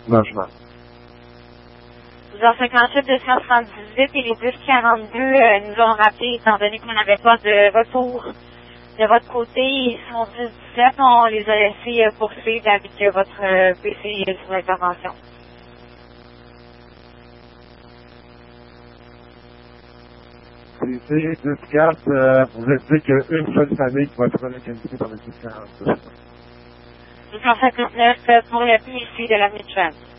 logement. 12h58, 278 et les 1042 nous ont rappelé, étant donné qu'on n'avait pas de retour de votre côté, ils sont 10-17, on les a laissés poursuivre avec votre PC sur l'intervention. PC 10-4, vous êtes dit qu'une seule famille qui va être relocalisée dans le 10-40. 259 pour le PC de la Mitchell.